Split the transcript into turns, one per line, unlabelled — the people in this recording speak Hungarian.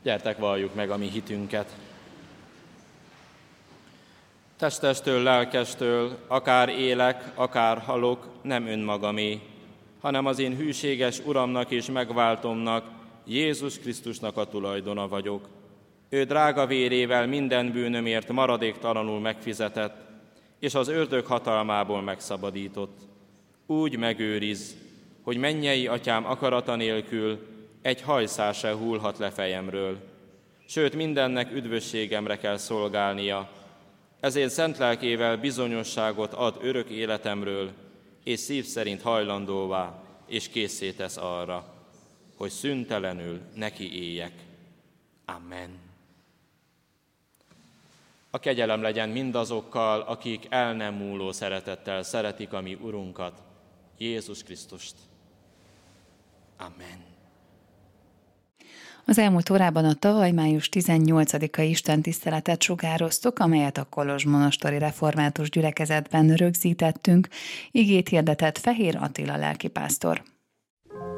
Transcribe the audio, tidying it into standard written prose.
Gyertek, valljuk meg a mi hitünket. Testestől, lelkestől, akár élek, akár halok, nem önmagamé, hanem az én hűséges Uramnak és megváltomnak, Jézus Krisztusnak a tulajdona vagyok. Ő drága vérével minden bűnömért maradéktalanul megfizetett, és az ördög hatalmából megszabadított. Úgy megőriz, hogy mennyei atyám akarata nélkül egy hajszál se hullhat le fejemről. Sőt, mindennek üdvösségemre kell szolgálnia, ezért szent lelkével bizonyosságot ad örök életemről, és szív szerint hajlandóvá, és készé tesz arra, hogy szüntelenül neki éljek. Amen. A kegyelem legyen mindazokkal, akik el nem múló szeretettel szeretik a mi Urunkat, Jézus Krisztust. Amen.
Az elmúlt órában a tavaly május 18-ai istentiszteletet sugároztuk, amelyet a kolozsmonosteri református gyülekezetben rögzítettünk, igét hirdetett Fehér Attila lelkipásztor.